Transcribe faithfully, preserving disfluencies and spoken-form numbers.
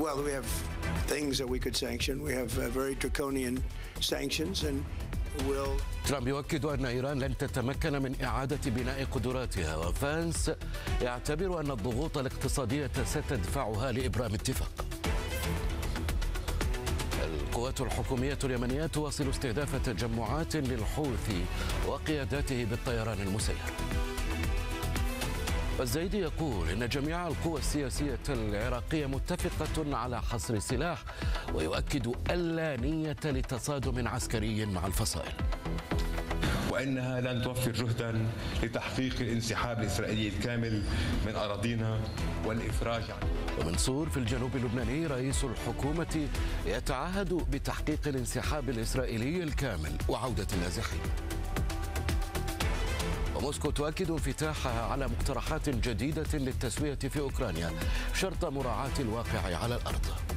Well, we have things that we could sanction. We have uh, very draconian sanctions and we'll... ترامب يؤكد أن إيران لن تتمكن من إعادة بناء قدراتها، وفانس يعتبر أن الضغوط الاقتصادية ستدفعها لإبرام اتفاق. القوات الحكومية اليمنية تواصل استهداف تجمعات للحوثي وقياداته بالطيران المسير. الزايدي يقول إن جميع القوى السياسية العراقية متفقة على حصر السلاح، ويؤكد ألا نية لتصادم عسكري مع الفصائل، وإنها لن توفر جهدا لتحقيق الانسحاب الإسرائيلي الكامل من أراضينا والإفراج عنه. ومن صور في الجنوب اللبناني رئيس الحكومة يتعهد بتحقيق الانسحاب الإسرائيلي الكامل وعودة النازحين. وموسكو تؤكد انفتاحها على مقترحات جديدة للتسوية في أوكرانيا شرط مراعاة الواقع على الأرض.